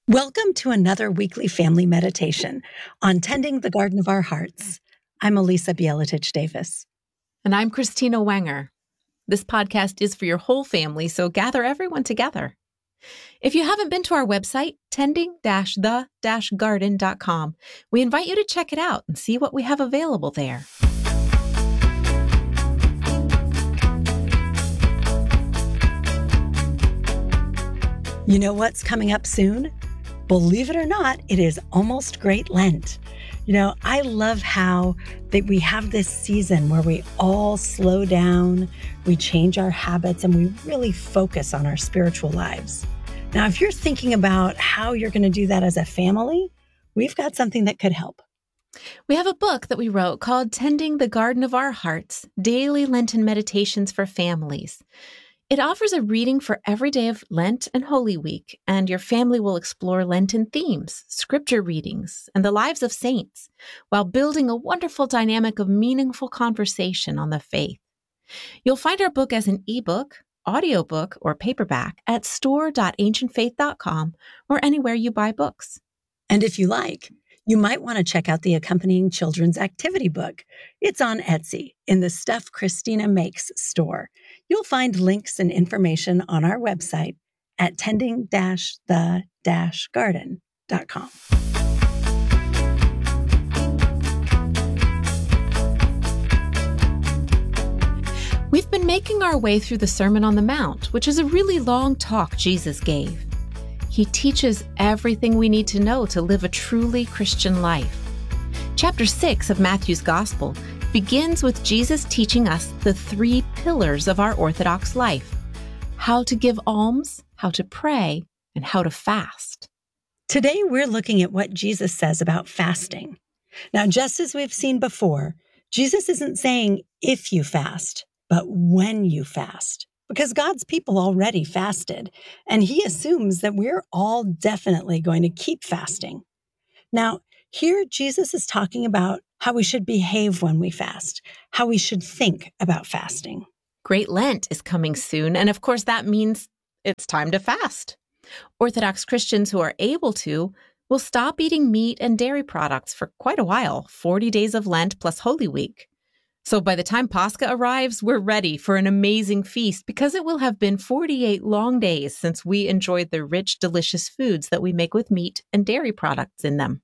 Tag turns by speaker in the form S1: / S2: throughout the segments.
S1: Welcome to another weekly family meditation on tending the garden of our hearts. I'm Elisa Bieletich Davis.
S2: And I'm Christina Wenger. This podcast is for your whole family, so gather everyone together. If you haven't been to our website, tending-the-garden.com, we invite you to check it out and see what we have available there.
S1: You know what's coming up soon? Believe it or not, it is almost Great Lent. I love how that we have this season where we all slow down, we change our habits, and we really focus on our spiritual lives. Now, if you're thinking about how you're going to do that as a family, we've got something that could help.
S2: We have a book that we wrote called Tending the Garden of Our Hearts, Daily Lenten Meditations for Families. It offers a reading for every day of Lent and Holy Week, and your family will explore Lenten themes, scripture readings, and the lives of saints, while building a wonderful dynamic of meaningful conversation on the faith. You'll find our book as an ebook, audiobook, or paperback at store.ancientfaith.com or anywhere you buy books.
S1: And if you like, you might want to check out the accompanying children's activity book. It's on Etsy in the Stuff Christina Makes store. You'll find links and information on our website at tending-the-garden.com.
S2: We've been making our way through the Sermon on the Mount, which is a really long talk Jesus gave. He teaches everything we need to know to live a truly Christian life. Chapter 6 of Matthew's Gospel begins with Jesus teaching us the 3 pillars of our Orthodox life: how to give alms, how to pray, and how to fast.
S1: Today, we're looking at what Jesus says about fasting. Now, just as we've seen before, Jesus isn't saying if you fast, but when you fast. Because God's people already fasted, and he assumes that we're all definitely going to keep fasting. Now, here Jesus is talking about how we should behave when we fast, how we should think about fasting.
S2: Great Lent is coming soon, and of course that means it's time to fast. Orthodox Christians who are able to will stop eating meat and dairy products for quite a while, 40 days of Lent plus Holy Week. So by the time Pascha arrives, we're ready for an amazing feast because it will have been 48 long days since we enjoyed the rich, delicious foods that we make with meat and dairy products in them.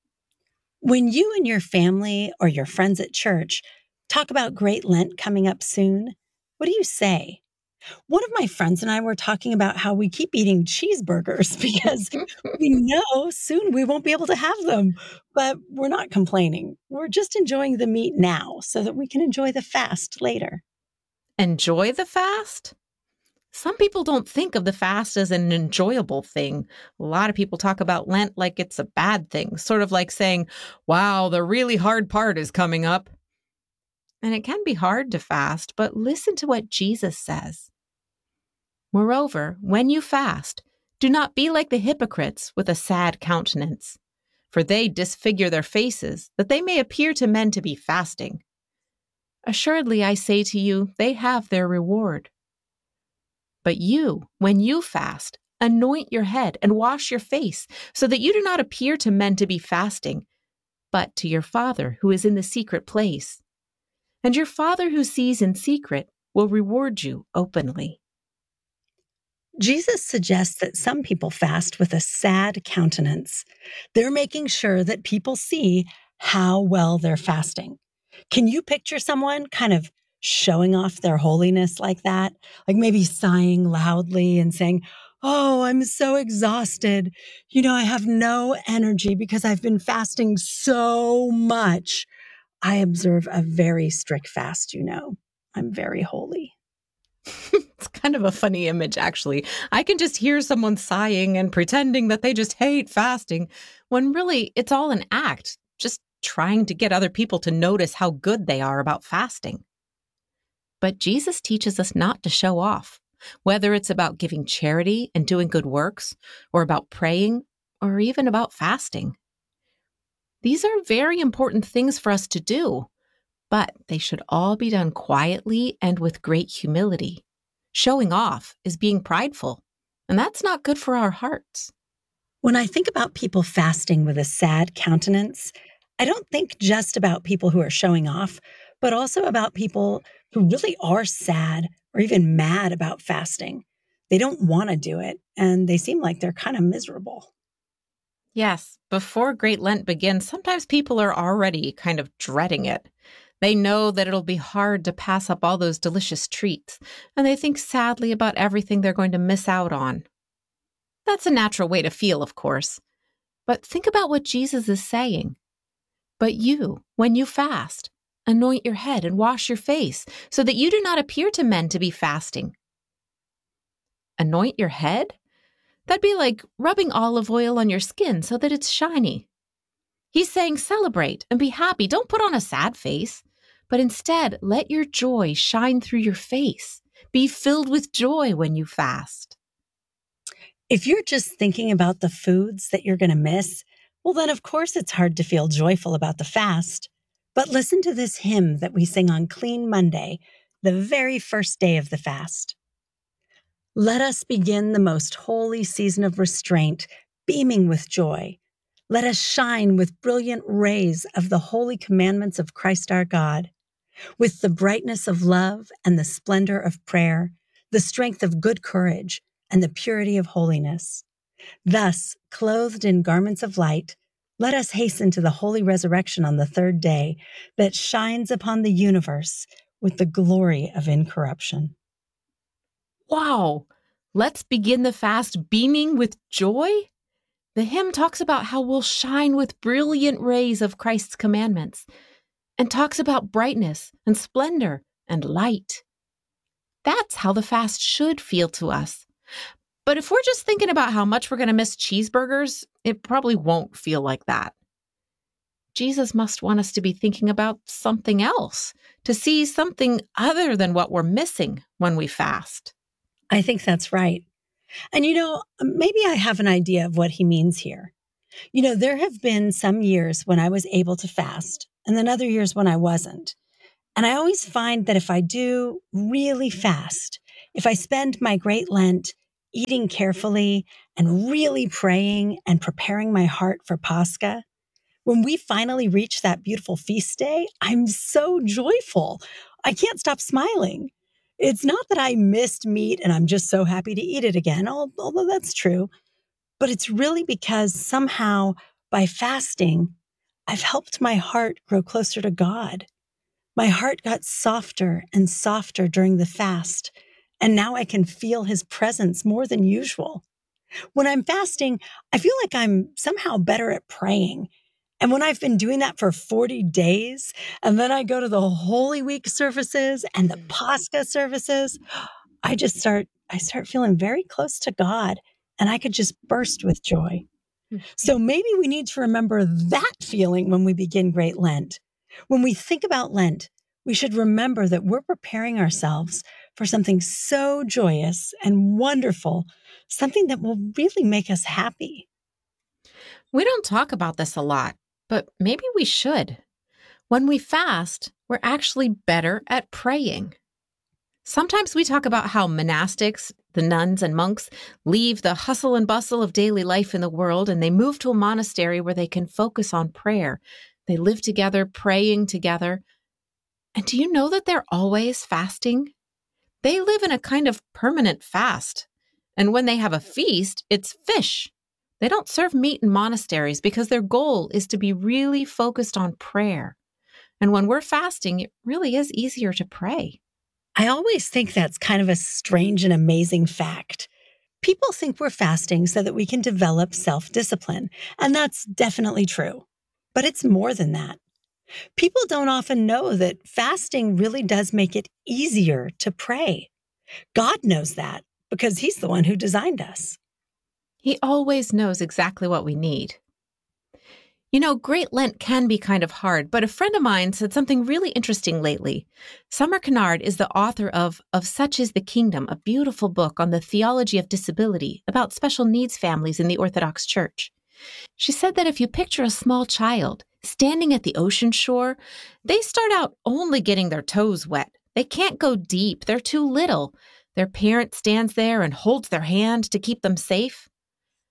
S1: When you and your family or your friends at church talk about Great Lent coming up soon, what do you say? One of my friends and I were talking about how we keep eating cheeseburgers because we know soon we won't be able to have them, but we're not complaining. We're just enjoying the meat now so that we can enjoy the fast later.
S2: Enjoy the fast? Some people don't think of the fast as an enjoyable thing. A lot of people talk about Lent like it's a bad thing, sort of like saying, wow, the really hard part is coming up. And it can be hard to fast, but listen to what Jesus says. Moreover, when you fast, do not be like the hypocrites with a sad countenance, for they disfigure their faces, that they may appear to men to be fasting. Assuredly, I say to you, they have their reward. But you, when you fast, anoint your head and wash your face, so that you do not appear to men to be fasting, but to your Father who is in the secret place. And your Father who sees in secret will reward you openly.
S1: Jesus suggests that some people fast with a sad countenance. They're making sure that people see how well they're fasting. Can you picture someone kind of showing off their holiness like that? Like maybe sighing loudly and saying, "Oh, I'm so exhausted. I have no energy because I've been fasting so much. I observe a very strict fast, I'm very holy."
S2: It's kind of a funny image, actually. I can just hear someone sighing and pretending that they just hate fasting, when really it's all an act, just trying to get other people to notice how good they are about fasting. But Jesus teaches us not to show off, whether it's about giving charity and doing good works, or about praying, or even about fasting. These are very important things for us to do, but they should all be done quietly and with great humility. Showing off is being prideful, and that's not good for our hearts.
S1: When I think about people fasting with a sad countenance, I don't think just about people who are showing off, but also about people who really are sad or even mad about fasting. They don't want to do it, and they seem like they're kind of miserable.
S2: Yes, before Great Lent begins, sometimes people are already kind of dreading it. They know that it'll be hard to pass up all those delicious treats, and they think sadly about everything they're going to miss out on. That's a natural way to feel, of course. But think about what Jesus is saying. But you, when you fast, anoint your head and wash your face, so that you do not appear to men to be fasting. Anoint your head? That'd be like rubbing olive oil on your skin so that it's shiny. He's saying celebrate and be happy. Don't put on a sad face, but instead let your joy shine through your face. Be filled with joy when you fast.
S1: If you're just thinking about the foods that you're going to miss, well, then of course it's hard to feel joyful about the fast. But listen to this hymn that we sing on Clean Monday, the very first day of the fast. Let us begin the most holy season of restraint, beaming with joy. Let us shine with brilliant rays of the holy commandments of Christ our God, with the brightness of love and the splendor of prayer, the strength of good courage and the purity of holiness. Thus, clothed in garments of light, let us hasten to the holy resurrection on the third day that shines upon the universe with the glory of incorruption.
S2: Wow! Let's begin the fast beaming with joy? The hymn talks about how we'll shine with brilliant rays of Christ's commandments and talks about brightness and splendor and light. That's how the fast should feel to us. But if we're just thinking about how much we're going to miss cheeseburgers, it probably won't feel like that. Jesus must want us to be thinking about something else, to see something other than what we're missing when we fast.
S1: I think that's right. And maybe I have an idea of what he means here. There have been some years when I was able to fast, and then other years when I wasn't. And I always find that if I do really fast, if I spend my Great Lent eating carefully and really praying and preparing my heart for Pascha, when we finally reach that beautiful feast day, I'm so joyful. I can't stop smiling. It's not that I missed meat and I'm just so happy to eat it again, although that's true, but it's really because somehow by fasting, I've helped my heart grow closer to God. My heart got softer and softer during the fast, and now I can feel his presence more than usual. When I'm fasting, I feel like I'm somehow better at praying. And when I've been doing that for 40 days, and then I go to the Holy Week services and the Pascha services, I start feeling very close to God, and I could just burst with joy. So maybe we need to remember that feeling when we begin Great Lent. When we think about Lent, we should remember that we're preparing ourselves for something so joyous and wonderful, something that will really make us happy.
S2: We don't talk about this a lot, but maybe we should. When we fast, we're actually better at praying. Sometimes we talk about how monastics, the nuns and monks, leave the hustle and bustle of daily life in the world and they move to a monastery where they can focus on prayer. They live together, praying together. And do you know that they're always fasting? They live in a kind of permanent fast. And when they have a feast, it's fish. They don't serve meat in monasteries because their goal is to be really focused on prayer. And when we're fasting, it really is easier to pray.
S1: I always think that's kind of a strange and amazing fact. People think we're fasting so that we can develop self-discipline, and that's definitely true. But it's more than that. People don't often know that fasting really does make it easier to pray. God knows that because he's the one who designed us.
S2: He always knows exactly what we need. Great Lent can be kind of hard, but a friend of mine said something really interesting lately. Summer Kennard is the author of Such is the Kingdom, a beautiful book on the theology of disability about special needs families in the Orthodox Church. She said that if you picture a small child standing at the ocean shore, they start out only getting their toes wet. They can't go deep. They're too little. Their parent stands there and holds their hand to keep them safe.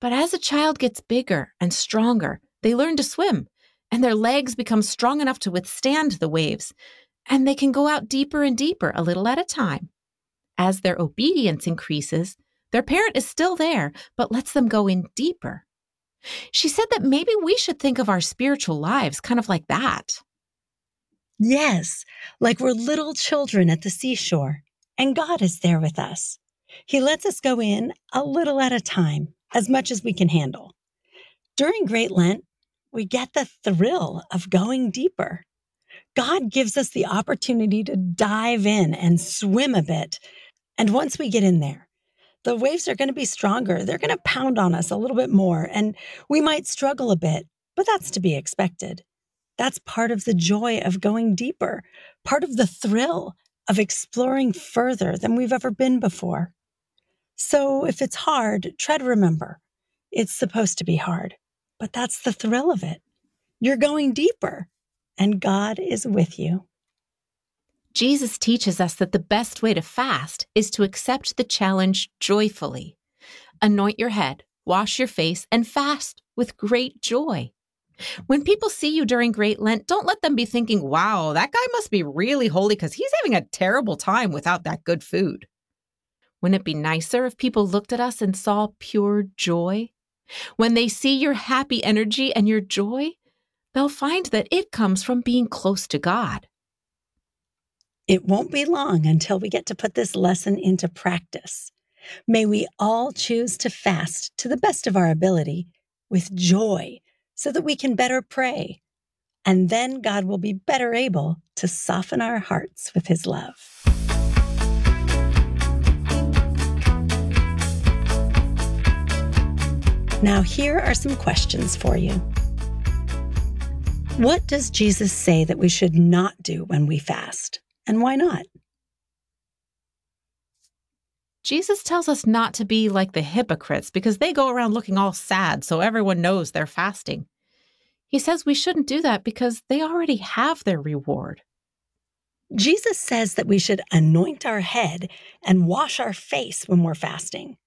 S2: But as a child gets bigger and stronger, they learn to swim, and their legs become strong enough to withstand the waves, and they can go out deeper and deeper a little at a time. As their obedience increases, their parent is still there, but lets them go in deeper. She said that maybe we should think of our spiritual lives kind of like that.
S1: Yes, like we're little children at the seashore, and God is there with us. He lets us go in a little at a time, as much as we can handle. During Great Lent, we get the thrill of going deeper. God gives us the opportunity to dive in and swim a bit. And once we get in there, the waves are going to be stronger. They're going to pound on us a little bit more, and we might struggle a bit, but that's to be expected. That's part of the joy of going deeper, part of the thrill of exploring further than we've ever been before. So if it's hard, try to remember it's supposed to be hard, but that's the thrill of it. You're going deeper, and God is with you.
S2: Jesus teaches us that the best way to fast is to accept the challenge joyfully. Anoint your head, wash your face, and fast with great joy. When people see you during Great Lent, don't let them be thinking, wow, that guy must be really holy because he's having a terrible time without that good food. Wouldn't it be nicer if people looked at us and saw pure joy? When they see your happy energy and your joy, they'll find that it comes from being close to God.
S1: It won't be long until we get to put this lesson into practice. May we all choose to fast to the best of our ability with joy so that we can better pray. And then God will be better able to soften our hearts with his love. Now, here are some questions for you. What does Jesus say that we should not do when we fast? And why not?
S2: Jesus tells us not to be like the hypocrites because they go around looking all sad so everyone knows they're fasting. He says we shouldn't do that because they already have their reward.
S1: Jesus says that we should anoint our head and wash our face when we're fasting.